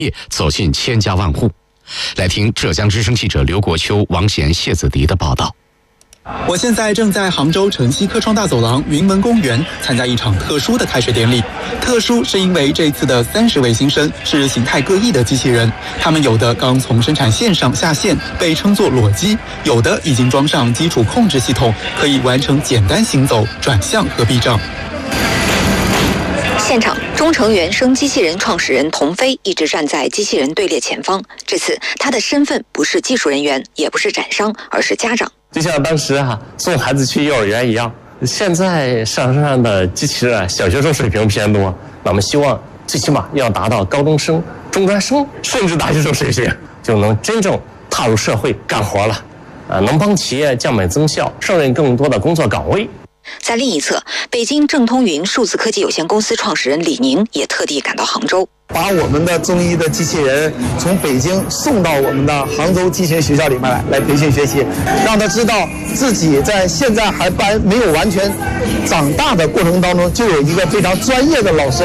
业走进千家万户。来听浙江之声记者刘国秋、王贤、谢子迪的报道。 我现在正在杭州城西科创大走廊云门公园参加一场特殊的开学典礼。特殊是因为这次的30位新生是形态各异的机器人，他们有的刚从生产线上下线，被称作裸机；有的已经装上基础控制系统，可以完成简单行走、转向和避障。 现场，中成原生机器人创始人童飞一直站在机器人队列前方。这次他的身份不是技术人员，也不是展商，而是家长。 就像当时送孩子去幼儿园一样，现在上山的机器人小学生水平偏多，那我们希望最起码要达到高中生、中专生甚至大学生水平，就能真正踏入社会干活了，能帮企业降本增效，胜任更多的工作岗位。 在另一侧，北京正通云数字科技有限公司创始人李宁也特地赶到杭州， 把我们的中医的机器人从北京送到我们的杭州机器人学校里面来培训学习，让他知道自己在现在还没有完全长大的过程当中，就有一个非常专业的老师